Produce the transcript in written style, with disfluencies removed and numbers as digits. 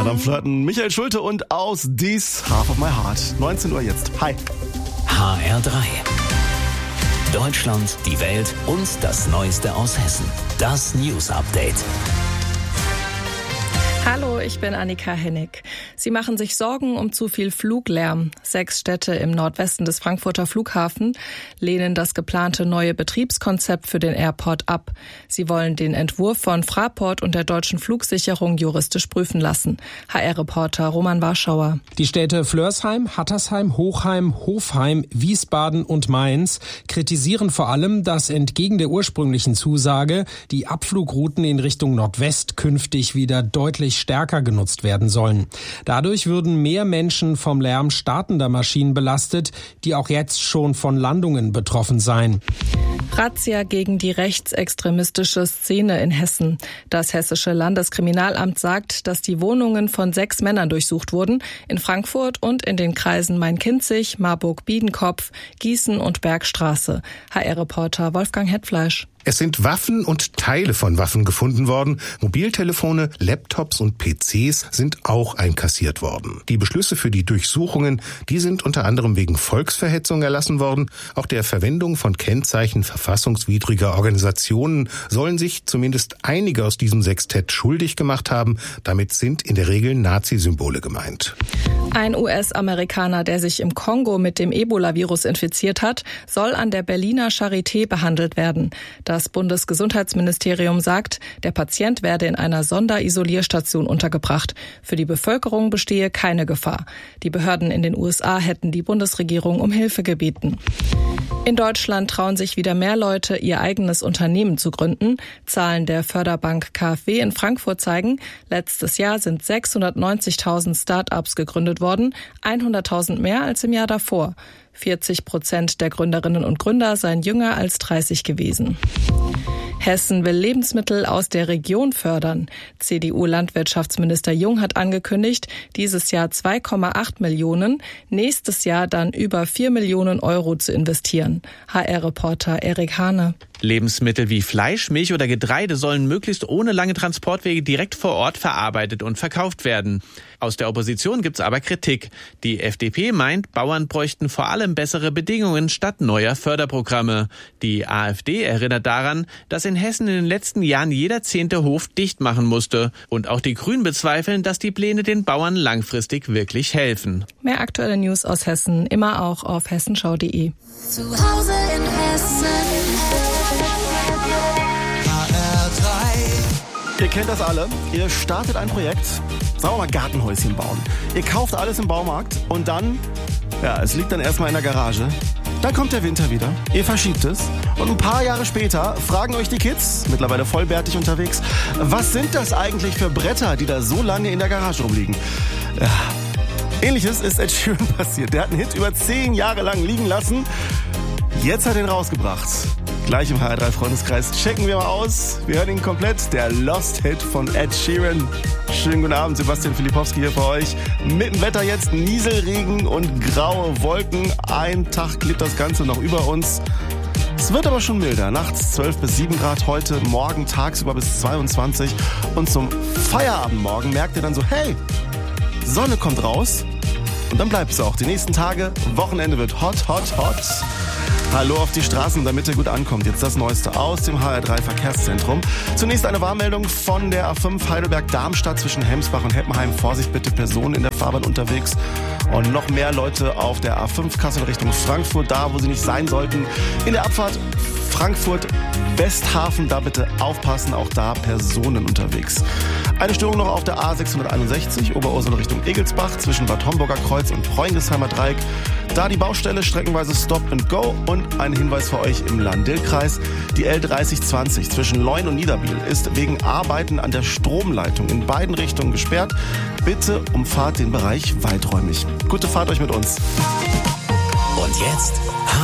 Madame Flirten, Michael Schulte und aus Dies Half of My Heart. 19 Uhr jetzt. Hi. HR3. Deutschland, die Welt und das Neueste aus Hessen. Das News Update. Hallo, ich bin Annika Hennig. Sie machen sich Sorgen um zu viel Fluglärm. 6 Städte im Nordwesten des Frankfurter Flughafen lehnen das geplante neue Betriebskonzept für den Airport ab. Sie wollen den Entwurf von Fraport und der Deutschen Flugsicherung juristisch prüfen lassen. HR-Reporter Roman Warschauer. Die Städte Flörsheim, Hattersheim, Hochheim, Hofheim, Wiesbaden und Mainz kritisieren vor allem, dass entgegen der ursprünglichen Zusage die Abflugrouten in Richtung Nordwest künftig wieder deutlich stärker genutzt werden sollen. Dadurch würden mehr Menschen vom Lärm startender Maschinen belastet, die auch jetzt schon von Landungen betroffen seien. Razzia gegen die rechtsextremistische Szene in Hessen. Das Hessische Landeskriminalamt sagt, dass die Wohnungen von 6 Männern durchsucht wurden, in Frankfurt und in den Kreisen Main-Kinzig, Marburg-Biedenkopf, Gießen und Bergstraße. HR-Reporter Wolfgang Hetfleisch. Es sind Waffen und Teile von Waffen gefunden worden. Mobiltelefone, Laptops und PCs sind auch einkassiert worden. Die Beschlüsse für die Durchsuchungen, die sind unter anderem wegen Volksverhetzung erlassen worden. Auch der Verwendung von Kennzeichen verfassungswidriger Organisationen sollen sich zumindest einige aus diesem Sextett schuldig gemacht haben. Damit sind in der Regel Nazi-Symbole gemeint. Ein US-Amerikaner, der sich im Kongo mit dem Ebola-Virus infiziert hat, soll an der Berliner Charité behandelt werden. Das Bundesgesundheitsministerium sagt, der Patient werde in einer Sonderisolierstation untergebracht. Für die Bevölkerung bestehe keine Gefahr. Die Behörden in den USA hätten die Bundesregierung um Hilfe gebeten. In Deutschland trauen sich wieder mehr Leute, ihr eigenes Unternehmen zu gründen. Zahlen der Förderbank KfW in Frankfurt zeigen, letztes Jahr sind 690.000 Start-ups gegründet worden, 100.000 mehr als im Jahr davor. 40% der Gründerinnen und Gründer seien jünger als 30 gewesen. Hessen will Lebensmittel aus der Region fördern. CDU-Landwirtschaftsminister Jung hat angekündigt, dieses Jahr 2,8 Millionen, nächstes Jahr dann über 4 Millionen Euro zu investieren. HR-Reporter Erik Hane. Lebensmittel wie Fleisch, Milch oder Getreide sollen möglichst ohne lange Transportwege direkt vor Ort verarbeitet und verkauft werden. Aus der Opposition gibt's aber Kritik. Die FDP meint, Bauern bräuchten vor allem bessere Bedingungen statt neuer Förderprogramme. Die AfD erinnert daran, dass in Hessen in den letzten Jahren jeder 10. Hof dicht machen musste. Und auch die Grünen bezweifeln, dass die Pläne den Bauern langfristig wirklich helfen. Mehr aktuelle News aus Hessen, immer auch auf hessenschau.de. Zu Hause in Hessen. Ihr kennt das alle. Ihr startet ein Projekt, sagen wir mal Gartenhäuschen bauen. Ihr kauft alles im Baumarkt und dann, es liegt dann erstmal in der Garage. Dann kommt der Winter wieder, ihr verschiebt es und ein paar Jahre später fragen euch die Kids, mittlerweile vollbärtig unterwegs, was sind das eigentlich für Bretter, die da so lange in der Garage rumliegen? Ja. Ähnliches ist Ed Sheeran passiert. Der hat einen Hit über 10 Jahre lang liegen lassen. Jetzt hat er ihn rausgebracht. Gleich im HR3-Freundeskreis checken wir mal aus. Wir hören ihn komplett. Der Lost-Hit von Ed Sheeran. Schönen guten Abend, Sebastian Filipowski hier für euch. Mit dem Wetter jetzt Nieselregen und graue Wolken. Ein Tag klebt das Ganze noch über uns. Es wird aber schon milder. Nachts 12 bis 7 Grad heute, morgen tagsüber bis 22. Und zum Feierabendmorgen merkt ihr dann so, hey, Sonne kommt raus. Und dann bleibt es auch. Die nächsten Tage, Wochenende wird hot, hot, hot. Hallo auf die Straßen, damit ihr gut ankommt. Jetzt das Neueste aus dem HR3 Verkehrszentrum. Zunächst eine Warnmeldung von der A5 Heidelberg-Darmstadt zwischen Hemsbach und Heppenheim. Vorsicht bitte, Personen in der Fahrbahn unterwegs. Und noch mehr Leute auf der A5 Kassel Richtung Frankfurt, da wo sie nicht sein sollten. In der Abfahrt Frankfurt-Westhafen, da bitte aufpassen, auch da Personen unterwegs. Eine Störung noch auf der A661, Oberursel Richtung Egelsbach, zwischen Bad Homburger Kreuz und Preungesheimer Dreieck. Da die Baustelle streckenweise Stop and Go und ein Hinweis für euch im Lahn-Dill-Kreis. Die L3020 zwischen Leun und Niederbiel ist wegen Arbeiten an der Stromleitung in beiden Richtungen gesperrt. Bitte umfahrt den Bereich weiträumig. Gute Fahrt euch mit uns. Und jetzt